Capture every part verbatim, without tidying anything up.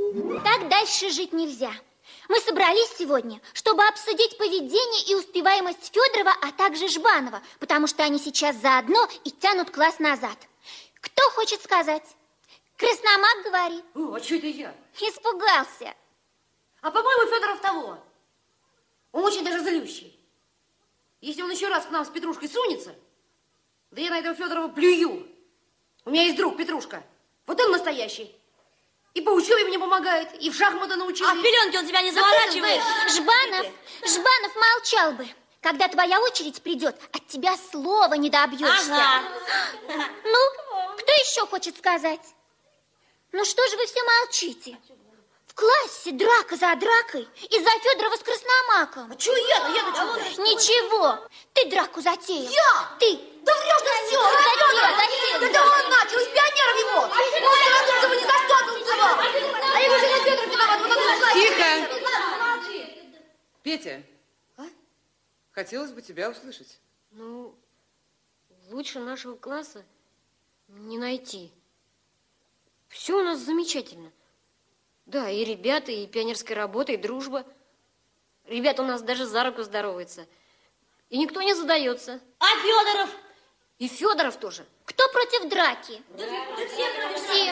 Так дальше жить нельзя. Мы собрались сегодня, чтобы обсудить поведение и успеваемость Федорова, а также Жбанова, потому что они сейчас заодно и тянут класс назад. Кто хочет сказать? Красномак говорит. О, а что это я? Испугался. А по-моему, Федоров того. Он очень даже злющий. Если он еще раз к нам с Петрушкой сунется, да я на этого Федорова плюю. У меня есть друг Петрушка. Вот он настоящий. И по учебе мне помогает, и в шахматы научил. А в пеленки он тебя не заворачивает? Жбанов, Жбанов молчал бы. Когда твоя очередь придет, от тебя слова не добьешься. Ага. Ну, кто еще хочет сказать? Ну что же вы все молчите? В классе драка за дракой из-за Федорова с Красномаком. А что я-то? Я-то что? Ничего, ты драку затеял. Я? Ты. Да врешь ты все! Затеял, затеял. Да он начал, из пионеров его! Он Федорова не за что танцевал! А его же не Федоров виноват, вот он и Тихо! Петя, а? хотелось бы тебя услышать. Ну, лучше нашего класса не найти. Все у нас замечательно. Да, и ребята, и пионерская работа, и дружба. Ребята у нас даже за руку здороваются. И никто не задается. А Федоров? И Федоров тоже. Кто против драки? Все.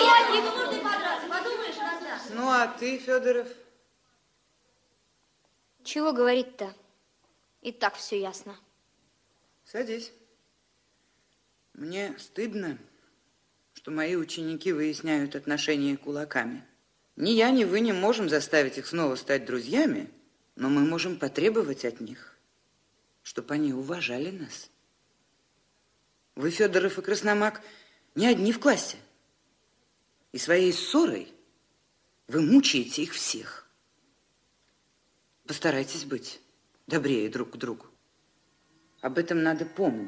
Ну, а ты, Федоров? Чего говорить-то? И так все ясно. Садись. Мне стыдно, что мои ученики выясняют отношения кулаками. Ни я, ни вы не можем заставить их снова стать друзьями, но мы можем потребовать от них, чтобы они уважали нас. Вы, Федоров и Красномак, не одни в классе. И своей ссорой вы мучаете их всех. Постарайтесь быть добрее друг к другу. Об этом надо помнить.